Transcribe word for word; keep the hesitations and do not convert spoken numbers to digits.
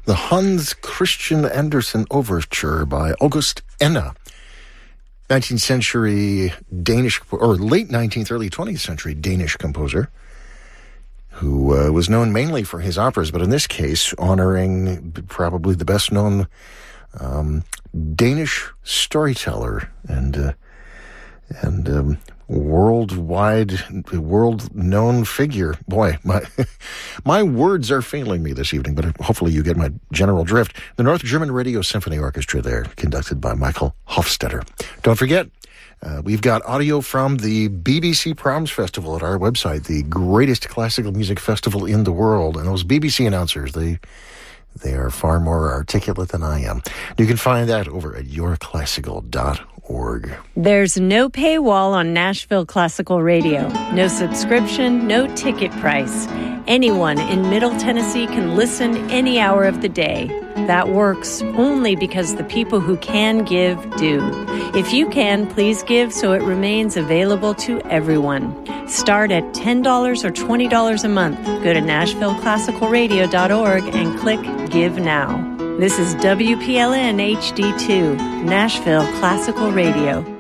the Hans Christian Andersen Overture by August Enna. nineteenth century Danish, or late nineteenth, early twentieth century Danish composer who uh, was known mainly for his operas, but in this case honoring probably the best known um, Danish storyteller and uh, and um, worldwide, world-known figure. Boy, my my words are failing me this evening, but hopefully you get my general drift. The North German Radio Symphony Orchestra there, conducted by Michael Hofstetter. Don't forget, uh, we've got audio from the B B C Proms Festival at our website, the greatest classical music festival in the world. And those B B C announcers, they... They are far more articulate than I am. You can find that over at your classical dot org. There's no paywall on Nashville Classical Radio. No subscription, no ticket price. Anyone in Middle Tennessee can listen any hour of the day. That works only because the people who can give do. If you can, please give so it remains available to everyone. Start at ten dollars or twenty dollars a month. Go to Nashville Classical Radio dot org and click Give Now. This is W P L N H D two, Nashville Classical Radio.